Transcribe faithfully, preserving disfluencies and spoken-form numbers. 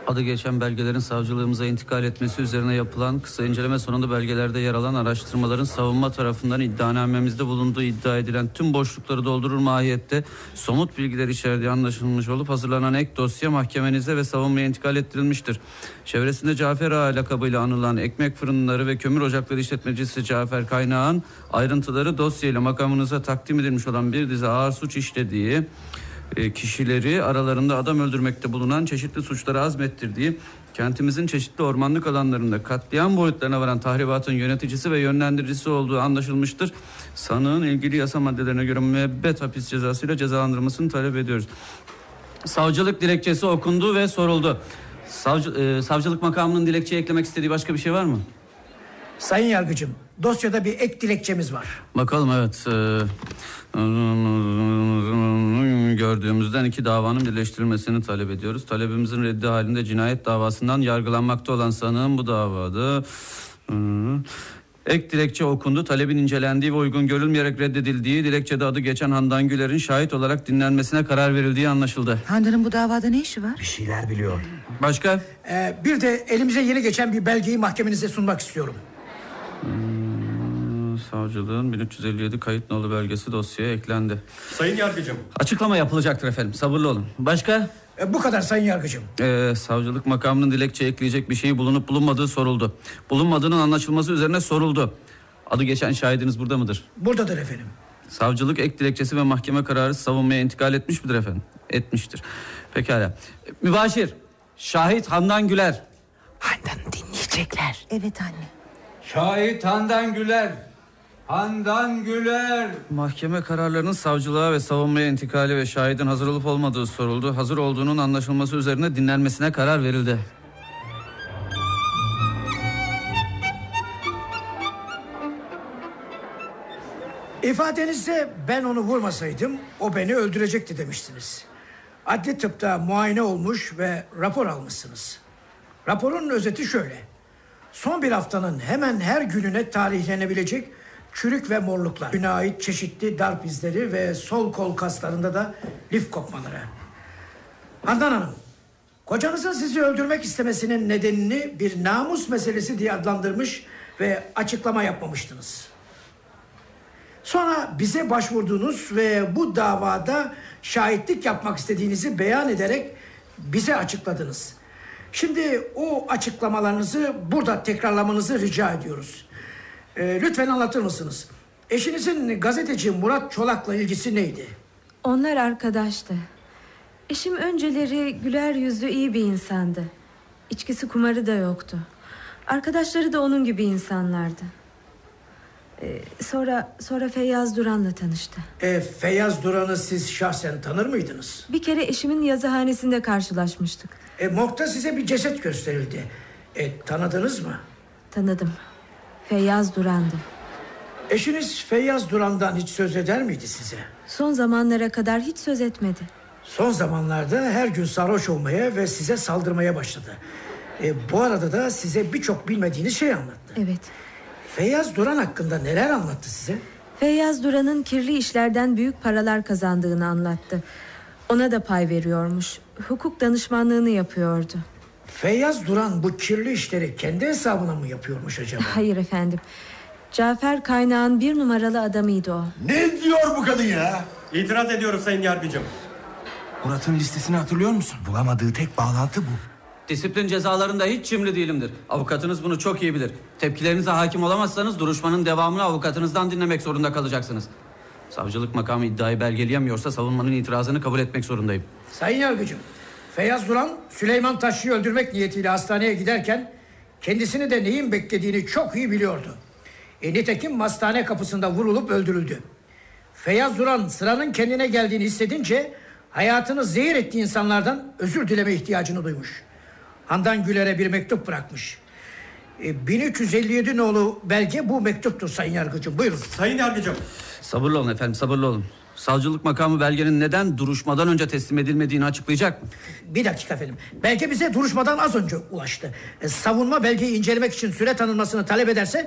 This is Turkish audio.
Adı geçen belgelerin savcılığımıza intikal etmesi üzerine yapılan kısa inceleme sonunda belgelerde yer alan araştırmaların savunma tarafından iddianamemizde bulunduğu iddia edilen tüm boşlukları doldurur mahiyette somut bilgiler içerdiği anlaşılmış olup hazırlanan ek dosya mahkemenize ve savunmaya intikal ettirilmiştir. Çevresinde Cafer Ağa lakabıyla anılan ekmek fırınları ve kömür ocakları işletmecisi Cafer Kaynağ'ın ayrıntıları dosyayla makamınıza takdim edilmiş olan bir dizi ağır suç işlediği, kişileri aralarında adam öldürmekte bulunan çeşitli suçları azmettirdiği, kentimizin çeşitli ormanlık alanlarında katliam boyutlarına varan tahribatın yöneticisi ve yönlendiricisi olduğu anlaşılmıştır. Sanığın ilgili yasa maddelerine göre müebbet hapis cezasıyla cezalandırılmasını talep ediyoruz. Savcılık dilekçesi okundu ve soruldu. Savcı, e, savcılık makamının dilekçeye eklemek istediği başka bir şey var mı? Sayın Yargıcım, dosyada bir ek dilekçemiz var. Bakalım, evet. Ee, gördüğümüzden iki davanın birleştirilmesini talep ediyoruz. Talebimizin reddi halinde cinayet davasından yargılanmakta olan sanığın bu davada... Ek dilekçe okundu. Talebin incelendiği ve uygun görülmeyerek reddedildiği, dilekçede adı geçen Handan Güler'in şahit olarak dinlenmesine karar verildiği anlaşıldı. Handan'ın bu davada ne işi var? Bir şeyler biliyor. Başka? Ee, bir de elimize yeni geçen bir belgeyi mahkemenize sunmak istiyorum. Hmm, savcılığın bin üç yüz elli yedi kayıt nolu belgesi dosyaya eklendi. Sayın Yargıcım. Açıklama yapılacaktır efendim. Sabırlı olun. Başka? Ee, bu kadar Sayın Yargıcım. Ee, savcılık makamının dilekçeye ekleyecek bir şeyi bulunup bulunmadığı soruldu. Bulunmadığının anlaşılması üzerine soruldu. Adı geçen şahidiniz burada mıdır? Buradadır efendim. Savcılık ek dilekçesi ve mahkeme kararı savunmaya intikal etmiş midir efendim? Etmiştir. Pekala. Mübaşir, şahit Handan Güler. Handan'ı dinleyecekler. Evet anne. Şahit Handan Güler. Handan Güler. Mahkeme kararlarının savcılığa ve savunmaya intikali ve şahidin hazır olup olmadığı soruldu. Hazır olduğunun anlaşılması üzerine dinlenmesine karar verildi. İfadenizde ben onu vurmasaydım o beni öldürecekti demiştiniz. Adli tıpta muayene olmuş ve rapor almışsınız. Raporun özeti şöyle: son bir haftanın hemen her gününe tarihlenebilecek çürük ve morluklar, güne ait çeşitli darp izleri ve sol kol kaslarında da lif kopmaları. Handan Hanım, kocanızın sizi öldürmek istemesinin nedenini bir namus meselesi diye adlandırmış ve açıklama yapmamıştınız. Sonra bize başvurdunuz ve bu davada şahitlik yapmak istediğinizi beyan ederek bize açıkladınız. Şimdi o açıklamalarınızı burada tekrarlamanızı rica ediyoruz. Ee, lütfen anlatır mısınız? Eşinizin gazeteci Murat Çolak'la ilgisi neydi? Onlar arkadaştı. Eşim önceleri güler yüzlü, iyi bir insandı. İçkisi kumarı da yoktu. Arkadaşları da onun gibi insanlardı. Ee, sonra sonra Feyyaz Duran'la tanıştı. Ee, Feyyaz Duran'ı siz şahsen tanır mıydınız? Bir kere eşimin yazıhanesinde karşılaşmıştık. E, morgda size bir ceset gösterildi. E, tanıdınız mı? Tanıdım. Feyyaz Duran'dı. Eşiniz Feyyaz Duran'dan hiç söz eder miydi size? Son zamanlara kadar hiç söz etmedi. Son zamanlarda her gün sarhoş olmaya ve size saldırmaya başladı. E, bu arada da size birçok bilmediğiniz şey anlattı. Evet. Feyyaz Duran hakkında neler anlattı size? Feyyaz Duran'ın kirli işlerden büyük paralar kazandığını anlattı. Ona da pay veriyormuş. Hukuk danışmanlığını yapıyordu. Feyyaz Duran bu kirli işleri kendi hesabına mı yapıyormuş acaba? Hayır efendim. Cafer Kaynağ'ın bir numaralı adamıydı o. Ne diyor bu kadın ya? İtiraz ediyoruz Sayın Yargıcım. Murat'ın listesini hatırlıyor musun? Bulamadığı tek bağlantı bu. Disiplin cezalarında hiç cimri değilimdir. Avukatınız bunu çok iyi bilir. Tepkilerinize hakim olamazsanız duruşmanın devamını avukatınızdan dinlemek zorunda kalacaksınız. Savcılık makamı iddiayı belgeleyemiyorsa savunmanın itirazını kabul etmek zorundayım. Sayın Yargıcım, Feyyaz Duran Süleyman Taşçı'yı öldürmek niyetiyle hastaneye giderken kendisini de neyin beklediğini çok iyi biliyordu. E, nitekim hastane kapısında vurulup öldürüldü. Feyyaz Duran sıranın kendine geldiğini hissedince hayatını zehir ettiği insanlardan özür dileme ihtiyacını duymuş. Handan Güler'e bir mektup bırakmış. E, bin üç yüz elli yedi nolu belge bu mektuptur Sayın Yargıcım. Buyurun. Sayın Yargıcım. Sabırlı olun efendim, sabırlı olun. Savcılık makamı belgenin neden duruşmadan önce teslim edilmediğini açıklayacak mı? Bir dakika efendim. Belge bize duruşmadan az önce ulaştı. E, savunma belgeyi incelemek için süre tanınmasını talep ederse